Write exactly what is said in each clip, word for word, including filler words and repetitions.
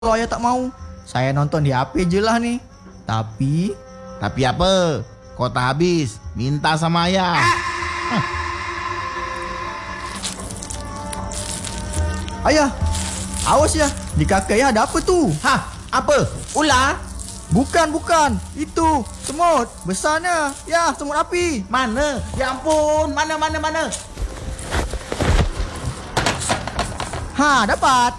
Kalau ayah tak mau, saya nonton di H P je lah nih. Tapi, Tapi apa? Kota habis, minta sama ayah. Hah, ayah, awas ya, di kaki ayah ada apa tuh? Hah, apa? Ular? Bukan, bukan, itu semut besarnya. Ya, semut api. Mana? Ya ampun, mana mana mana? Ha, dapat.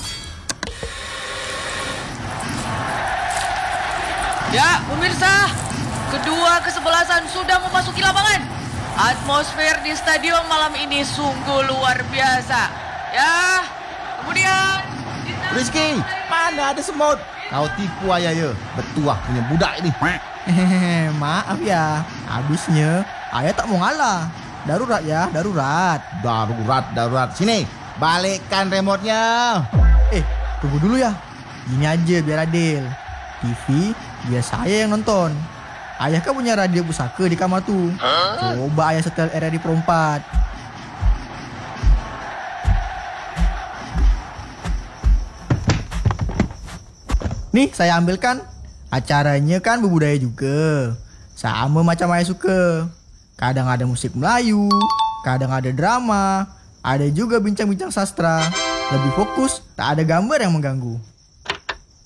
Ya, pemirsa, kedua kesebelasan sudah memasuki lapangan. Atmosfer di stadion malam ini sungguh luar biasa. Ya, kemudian... Rizky, mana ada semut? Kau tipu ayah ya, betuah punya budak ini. Hehehe, maaf ya, habisnya ayah tak mau ngalah. Darurat ya, darurat. Darurat, darurat. Sini, balikkan remote-nya. Eh, tunggu dulu ya. Gini aja biar adil. T V biar saya yang nonton. Ayah kan punya radio pusaka di kamar tuh. Coba ayah setel R R I Pro empat. Nih saya ambilkan. Acaranya kan berbudaya juga. Sama macam ayah suka. Kadang ada musik Melayu, kadang ada drama, ada juga bincang-bincang sastra. Lebih fokus, tak ada gambar yang mengganggu.